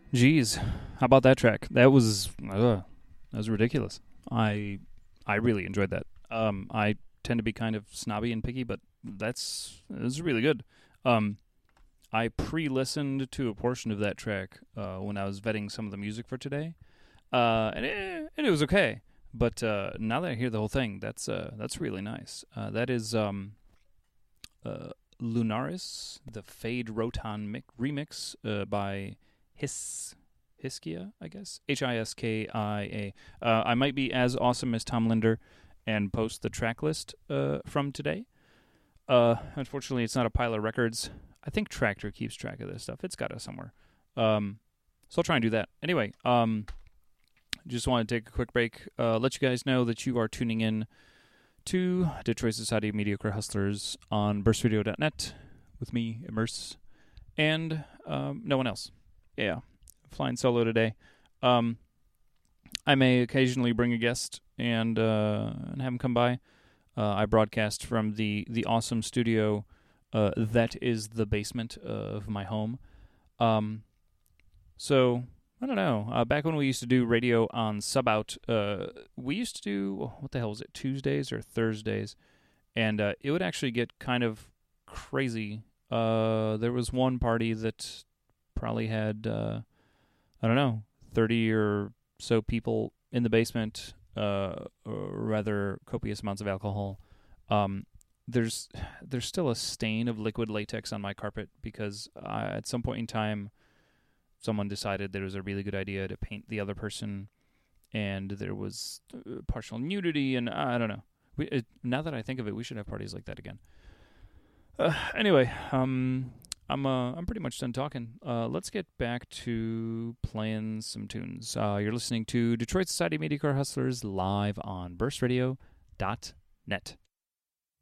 Jeez, how about that track? That was ridiculous. I really enjoyed that. I tend to be kind of snobby and picky, but that's really good. Um, I pre-listened to a portion of that track when I was vetting some of the music for today, and it was okay. But now that I hear the whole thing, that's really nice. That is uh, Lunaris, the Fade Rotan remix by Hiskia, I guess. Hiskia. I might be as awesome as Tom Linder and post the track list from today. Unfortunately, it's not a pile of records. I think Tractor keeps track of this stuff. It's got it somewhere. So I'll try and do that. Anyway, just want to take a quick break. Let you guys know that you are tuning in to Detroit Society of Mediocre Hustlers on burstradio.net with me, Immerse, and no one else. Yeah, flying solo today. I may occasionally bring a guest and have him come by. I broadcast from the awesome studio that is the basement of my home. So I don't know. Back when we used to do radio on Subout, we used to do what the hell was it? Tuesdays or Thursdays, and it would actually get kind of crazy. There was one party that probably had I don't know 30 or so people in the basement. Rather copious amounts of alcohol. Um, there's still a stain of liquid latex on my carpet because at some point in time someone decided that it was a really good idea to paint the other person, and there was partial nudity, and I don't know. Now that I think of it, we should have parties like that again. Anyway, I'm pretty much done talking. Let's get back to playing some tunes. You're listening to Detroit Society of Mediocre Hustlers live on burstradio.net.